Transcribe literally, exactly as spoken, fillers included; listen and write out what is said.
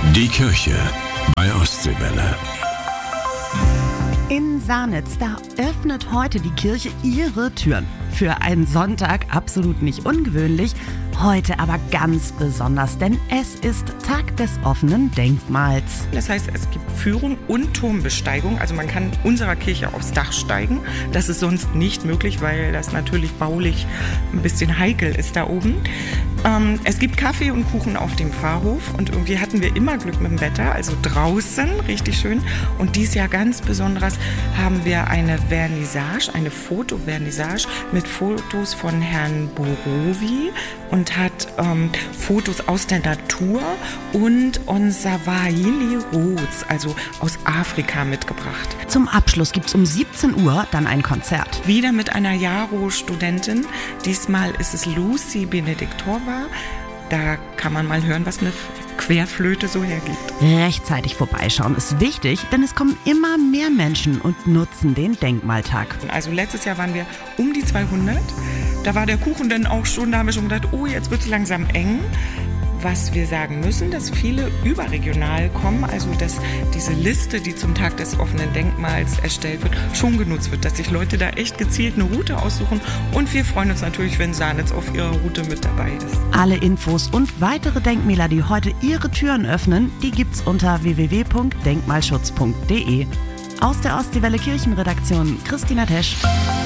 Die Kirche bei Ostseewelle. In Sarnitz, da öffnet heute die Kirche ihre Türen. Für einen Sonntag absolut nicht ungewöhnlich, heute aber ganz besonders, denn es ist Tag des offenen Denkmals. Das heißt, es gibt Führung und Turmbesteigung, also man kann unserer Kirche aufs Dach steigen. Das ist sonst nicht möglich, weil das natürlich baulich ein bisschen heikel ist da oben. Ähm, es gibt Kaffee und Kuchen auf dem Pfarrhof und irgendwie hatten wir immer Glück mit dem Wetter, also draußen, richtig schön. Und dieses Jahr ganz besonderes haben wir eine Vernissage, eine Fotovernissage mit Fotos von Herrn Borowi und hat ähm, Fotos aus der Natur und unser Swahili Roots, also aus Afrika, mitgebracht. Zum Abschluss gibt es um siebzehn Uhr dann ein Konzert. Wieder mit einer Jaro-Studentin. Diesmal ist es Lucy Benediktorova. Da kann man mal hören, was eine Querflöte so hergibt. Rechtzeitig vorbeischauen ist wichtig, denn es kommen immer mehr Menschen und nutzen den Denkmaltag. Also letztes Jahr waren wir um die zweihundert. Da war der Kuchen dann auch schon, da haben wir schon gedacht, oh, jetzt wird es langsam eng. Was wir sagen müssen, dass viele überregional kommen, also dass diese Liste, die zum Tag des offenen Denkmals erstellt wird, schon genutzt wird, dass sich Leute da echt gezielt eine Route aussuchen. Und wir freuen uns natürlich, wenn Sarnitz auf ihrer Route mit dabei ist. Alle Infos und weitere Denkmäler, die heute ihre Türen öffnen, die gibt's unter w w w punkt denkmalschutz punkt d e. Aus der Ostseewelle Kirchenredaktion, Christina Tesch.